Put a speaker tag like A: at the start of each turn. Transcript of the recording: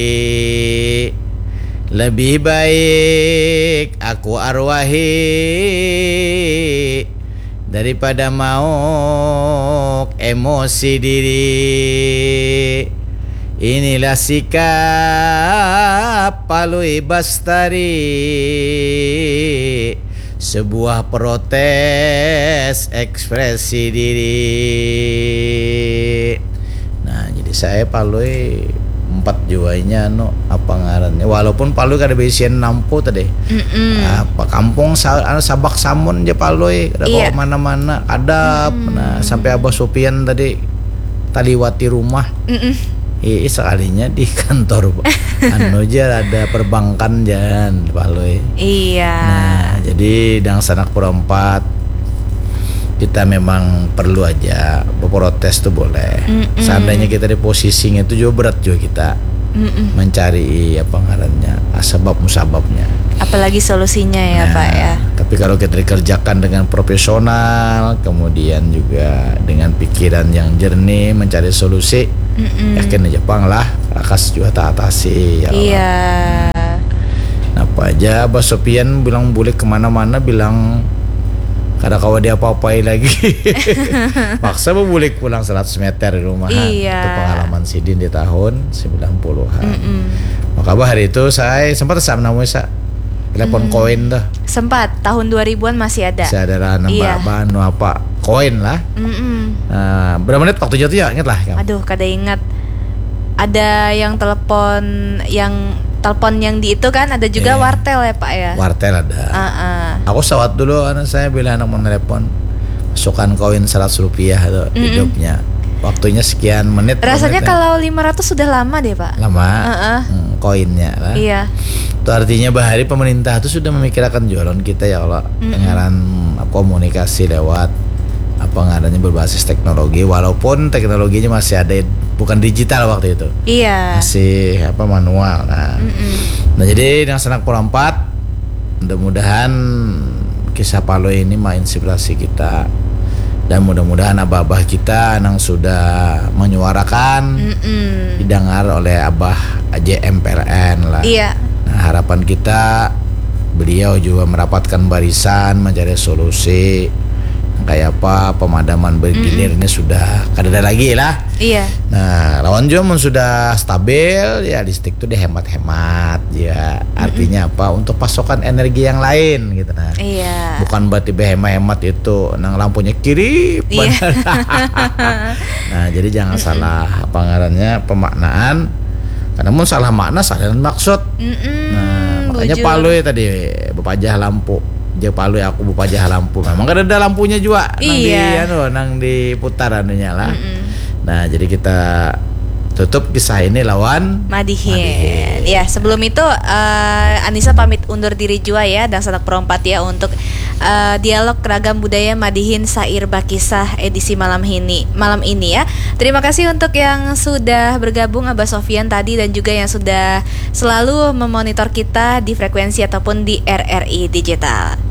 A: Lebih baik aku arwahi daripada mau emosi diri. Inilah sikap Palui Bastari, sebuah protes ekspresi diri. Nah, jadi saya Palui 4 juanya apa ngarannya, walaupun Palui kada bisian nampu tadi. Apa kampung Sabak Samun aja Palui kada bawa mana-mana adab. Nah, sampai Abah Sopian tadi taliwati rumah. Sekalinya di kantor aja ada perbankan jalan Palui.
B: Iya.
A: Nah, jadi dang sanak perempat kita memang perlu aja berprotes tuh boleh. Seandainya kita di posisinya itu juga berat juga kita mencari apa ngarannya sebab musababnya.
B: Apalagi solusinya ya Pak ya.
A: Tapi kalau kita dikerjakan dengan profesional, kemudian juga dengan pikiran yang jernih mencari solusi, yakin aja Pang lah, rakas juga tak atasi. Ya
B: iya.
A: Apa aja Abah Sopian bilang boleh kemana-mana, bilang kada kawa dia apa-apai lagi. Maksa boleh pulang 100 meter di rumahan. Itu pengalaman Sidin di tahun 90-an. Maka hari itu saya sempat namanya telepon koin dah.
B: Sempat tahun 2000-an masih ada.
A: Masih ada lah nambah apa koin lah. Berapa menit waktu jatuh ya, ingat lah kamu.
B: Aduh, kada ingat. Ada yang telepon yang di itu kan, ada juga wartel ya Pak ya.
A: Wartel ada. Aku sawat dulu, anak saya bila anak mau telepon masukkan koin 100 rupiah tuh hidupnya. Waktunya sekian menit.
B: Rasanya kalau 500 sudah lama deh Pak.
A: Lama. Koinnya lah.
B: Iya.
A: Itu artinya bahari pemerintah itu sudah memikirkan jualan kita ya Allah. Dengan komunikasi lewat apa ngarannya berbasis teknologi, walaupun teknologinya masih ada, bukan digital waktu itu.
B: Iya.
A: Masih apa manual. Nah jadi dengan sanak perempat, mudah-mudahan kisah Palui ini menginspirasi kita, dan mudah-mudahan abah-abah kita yang sudah menyuarakan didengar oleh Abah AJM PLN lah.
B: Iya.
A: Nah, harapan kita beliau juga merapatkan barisan mencari solusi. Kayak apa pemadaman bergilir ini sudah kada ada lagi lah.
B: Iya.
A: Nah, lawan juga sudah stabil ya, listrik itu dihemat-hemat ya. Artinya apa? Untuk pasokan energi yang lain gitu nah.
B: Iya.
A: Bukan berarti hemat itu nang lampunya kiri.
B: Iya.
A: Nah, jadi jangan salah apa ngarannya pemaknaan. Karena mau salah makna salah maksud. Nah, makanya Palui tadi bepajah lampu. Jauh Palui aku bupajah lampu. Memang kan ada lampunya juga nang di putarannya lah. Nah, jadi kita tutup kisah ini lawan
B: Madihin. Ya, sebelum itu Anissa pamit undur diri juga ya, dan sanak perempat ya untuk dialog ragam budaya Madihin Sair Bakisah edisi malam ini ya. Terima kasih untuk yang sudah bergabung, Abah Sofian tadi, dan juga yang sudah selalu memonitor kita di frekuensi ataupun di RRI Digital.